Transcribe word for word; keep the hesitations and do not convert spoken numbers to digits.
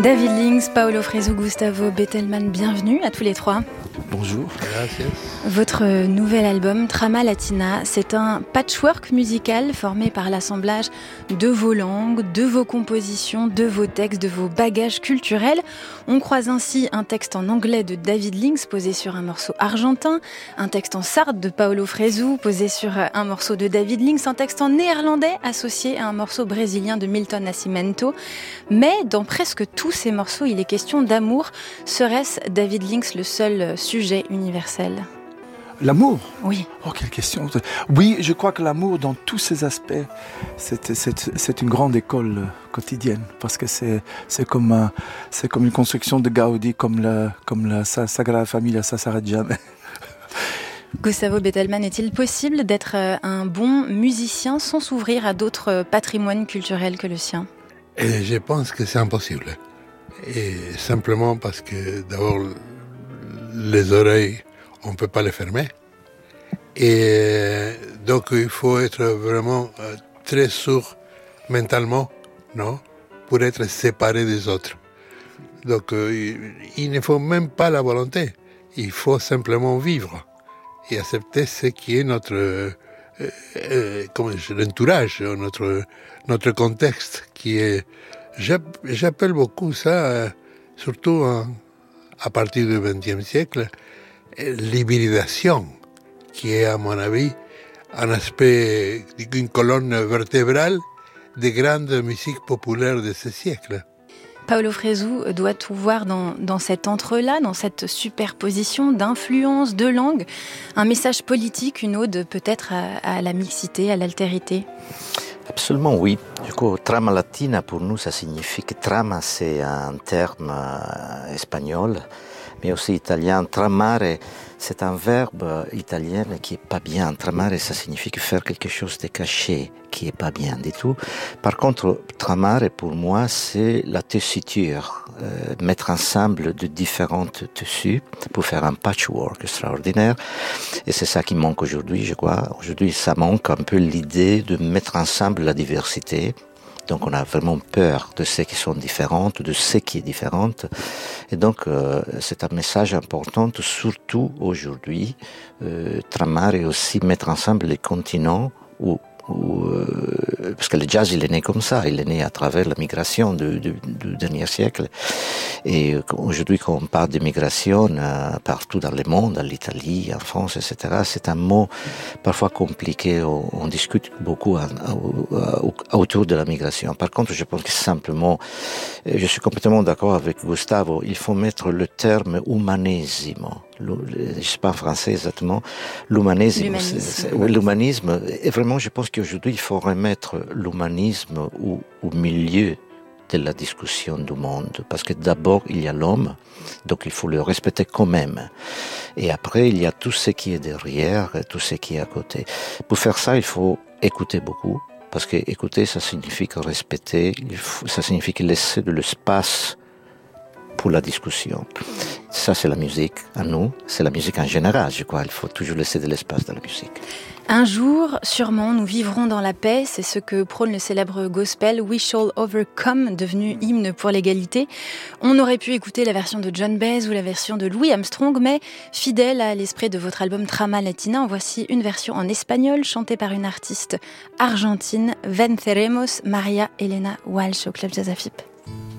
David Lynx, Paolo Fresu, Gustavo Bettelmann, bienvenue à tous les trois. Bonjour. Gracias. Votre nouvel album, Trama Latina, c'est un patchwork musical formé par l'assemblage de vos langues, de vos compositions, de vos textes, de vos bagages culturels. On croise ainsi un texte en anglais de David Lynx posé sur un morceau argentin, un texte en sarde de Paolo Fresu posé sur un morceau de David Lynx, un texte en néerlandais associé à un morceau brésilien de Milton Nascimento. Mais dans presque tous ces morceaux, il est question d'amour. Serait-ce, David Lynx, le seul sujet universel ? L'amour ? Oui. Oh, quelle question. Oui, je crois que l'amour, dans tous ses aspects, c'est, c'est, c'est une grande école quotidienne. Parce que c'est, c'est, comme, un, c'est comme une construction de Gaudi, comme la, comme la Sagrada Familia, ça ne s'arrête jamais. Gustavo Bettelmann, est-il possible d'être un bon musicien sans s'ouvrir à d'autres patrimoines culturels que le sien ? Et je pense que c'est impossible. Et simplement parce que d'abord, les oreilles, on ne peut pas les fermer. Et donc, il faut être vraiment très sourd mentalement, non, pour être séparé des autres. Donc, il, il ne faut même pas la volonté. Il faut simplement vivre et accepter ce qui est notre, euh, euh, comment dire, l'entourage, notre, notre contexte, qui est, j'appelle beaucoup ça, euh, surtout en, à partir du vingtième siècle, l'hybridation, qui est, à mon avis, un aspect, une colonne vertébrale des grandes musiques populaires de ce siècle. Paolo Fresu doit tout voir dans, dans cet entre-là, dans cette superposition d'influences, de langues, un message politique, une ode peut-être à, à la mixité, à l'altérité. Absolument, oui. Du coup, trama latina, pour nous, ça signifie que trama, c'est un terme euh, espagnol, mais aussi italien. Tramare, c'est un verbe italien qui est pas bien. Tramare, ça signifie faire quelque chose de caché, qui est pas bien du tout. Par contre, tramare, pour moi, c'est la tessiture, euh, mettre ensemble de différentes tissus pour faire un patchwork extraordinaire. Et c'est ça qui manque aujourd'hui, je crois. Aujourd'hui, ça manque un peu l'idée de mettre ensemble la diversité. Donc on a vraiment peur de ce qui sont différentes, de ce qui est différent. Et donc euh, c'est un message important, surtout aujourd'hui, euh, tramare et aussi mettre ensemble les continents où Où, euh, parce que le jazz, il est né comme ça, il est né à travers la migration du, du, du dernier siècle. Et euh, aujourd'hui, quand on parle de migration euh, partout dans le monde, en Italie, en France, et cetera, c'est un mot parfois compliqué. On, on discute beaucoup en, en, autour de la migration. Par contre, je pense que simplement, je suis complètement d'accord avec Gustavo, il faut mettre le terme humanesimo. Je ne sais pas en français exactement, l'humanisme. L'humanisme. C'est, c'est, l'humanisme. Et vraiment, je pense qu'aujourd'hui, il faut remettre l'humanisme au, au milieu de la discussion du monde. Parce que d'abord, il y a l'homme, donc il faut le respecter quand même. Et après, il y a tout ce qui est derrière, tout ce qui est à côté. Pour faire ça, il faut écouter beaucoup. Parce que écouter, ça signifie respecter, ça signifie laisser de l'espace pour la discussion. Ça, c'est la musique à nous, c'est la musique en général, je crois. Il faut toujours laisser de l'espace dans la musique. Un jour, sûrement, nous vivrons dans la paix. C'est ce que prône le célèbre gospel We Shall Overcome, devenu hymne pour l'égalité. On aurait pu écouter la version de John Baez ou la version de Louis Armstrong, mais fidèle à l'esprit de votre album Trama Latina, en voici une version en espagnol chantée par une artiste argentine, Venceremos, Maria Elena Walsh au Club Jazz Afip.